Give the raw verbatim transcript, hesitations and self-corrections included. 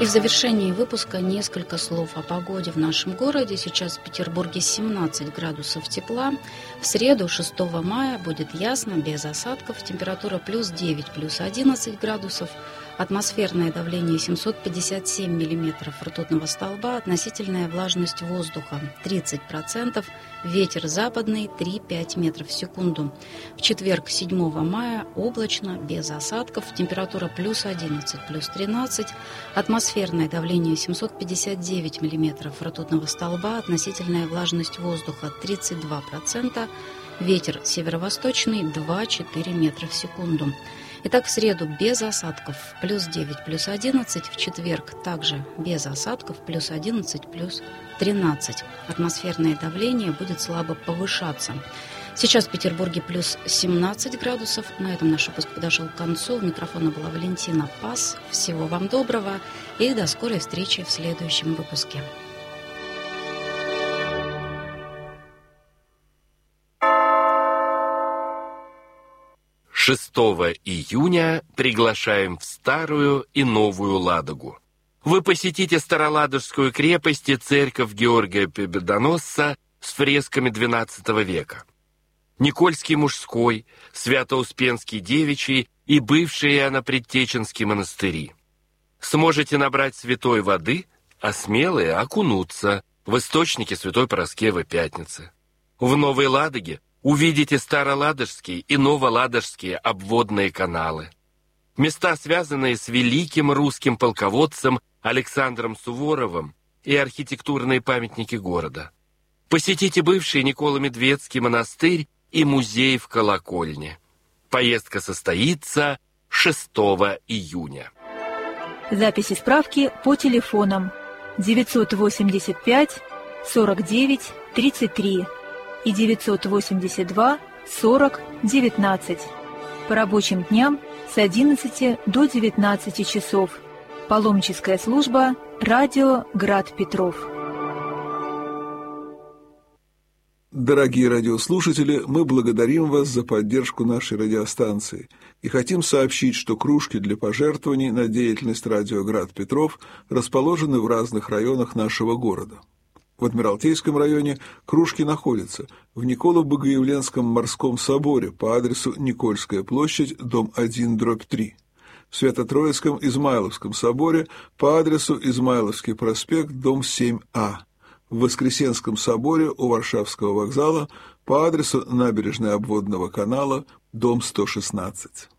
И в завершении выпуска несколько слов о погоде в нашем городе. Сейчас в Петербурге семнадцать градусов тепла. В среду, шестого мая, будет ясно, без осадков. Температура плюс девять, плюс одиннадцать градусов. Атмосферное давление семьсот пятьдесят семь миллиметров ртутного столба. Относительная влажность воздуха тридцать процентов. Ветер западный три-пять метров в секунду. В четверг, седьмого мая, облачно, без осадков. Температура плюс одиннадцать, плюс тринадцать. Атмосферное давление семьсот пятьдесят девять миллиметров ртутного столба. Относительная влажность воздуха тридцать два процента. Ветер северо-восточный два-четыре метра в секунду. Итак, в среду без осадков, плюс девять, плюс одиннадцать. В четверг также без осадков, плюс одиннадцать, плюс тринадцать. Атмосферное давление будет слабо повышаться. Сейчас в Петербурге плюс семнадцать градусов. На этом наш выпуск подошел к концу. У микрофона была Валентина Пас. Всего вам доброго и до скорой встречи в следующем выпуске. шестого июня приглашаем в Старую и Новую Ладогу. Вы посетите Староладожскую крепость и церковь Георгия Победоносца с фресками двенадцатого века. Никольский мужской, Свято-Успенский девичий и бывшие Иоанно-Предтеченские монастыри. Сможете набрать святой воды, а смелые окунуться в источники Святой Параскевы Пятницы. В Новой Ладоге увидите Староладожские и Новоладожские обводные каналы. Места, связанные с великим русским полководцем Александром Суворовым, и архитектурные памятники города. Посетите бывший Николо-Медведский монастырь и музей в Колокольне. Поездка состоится шестого июня. Записи справки по телефонам девятьсот восемьдесят пять сорок девять тридцать три и девятьсот восемьдесят два сорок девятнадцать. По рабочим дням с одиннадцати до девятнадцати часов. Паломническая служба «Радио Град Петров». Дорогие радиослушатели, мы благодарим вас за поддержку нашей радиостанции и хотим сообщить, что кружки для пожертвований на деятельность «Радио Град Петров» расположены в разных районах нашего города. В Адмиралтейском районе кружки находятся в Николо-Богоявленском морском соборе по адресу Никольская площадь, дом один, дробь три. В Свято-Троицком Измайловском соборе по адресу Измайловский проспект, дом семь А. В Воскресенском соборе у Варшавского вокзала по адресу Набережная обводного канала, дом сто шестнадцать.